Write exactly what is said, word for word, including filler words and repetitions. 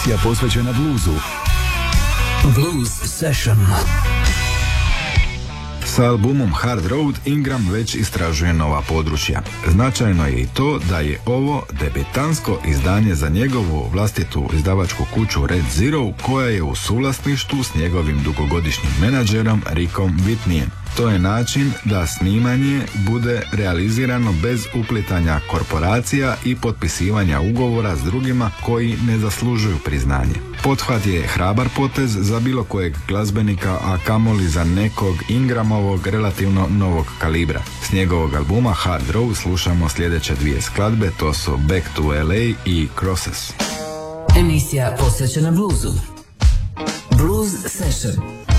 Emisija posvećena bluzu. Blues Session. Sa albumom Hard Road Ingram već istražuje nova područja. Značajno je i to da je ovo debitansko izdanje za njegovu vlastitu izdavačku kuću Red Zero, koja je u suvlasništvu s njegovim dugogodišnjim menadžerom Rickom Whitneyem. To je način da snimanje bude realizirano bez uplitanja korporacija i potpisivanja ugovora s drugima koji ne zaslužuju priznanje. Pothvat je hrabar potez za bilo kojeg glazbenika, a kamoli za nekog Ingramovog relativno novog kalibra. S njegovog albuma Hard Road slušamo sljedeće dvije skladbe, to su Back to L A i Crosses. Emisija posvećena bluzu. Blues Session.